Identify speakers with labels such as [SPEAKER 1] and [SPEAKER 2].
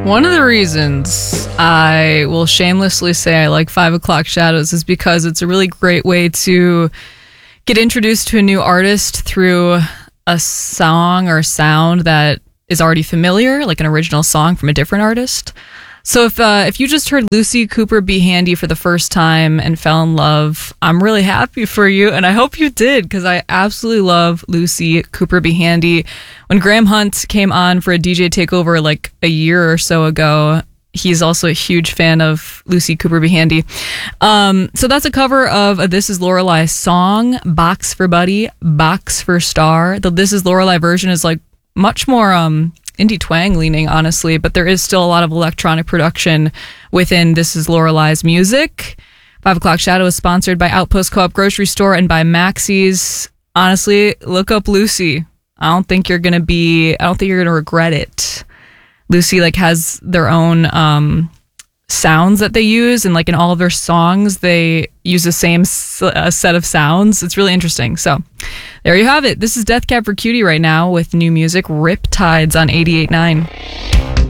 [SPEAKER 1] One of the reasons I will shamelessly say I like 5 O'Clock Shadows is because it's a really great way to get introduced to a new artist through a song or sound that is already familiar, like an original song from a different artist. So if you just heard Lucy Cooper Be Handy for the first time and fell in love, I'm really happy for you, and I hope you did, because I absolutely love Lucy Cooper Be Handy. When Graham Hunt came on for a DJ takeover like a year or so ago, he's also a huge fan of Lucy Cooper Be Handy. So that's a cover of a This Is Lorelei song, Box for Buddy, Box for Star. The This Is Lorelei version is like much more indie twang leaning, honestly, but there is still a lot of electronic production within This Is Lorelei's music. 5 O'Clock Shadow is sponsored by Outpost Co-op Grocery Store and by Maxie's. Honestly, look up Lucy. I don't think you're gonna regret it. Lucy has their own sounds that they use, and in all of their songs they use the same set of sounds. It's really interesting. So there you have it. This is Death Cab for Cutie right now with new music, Riptides on 88.9.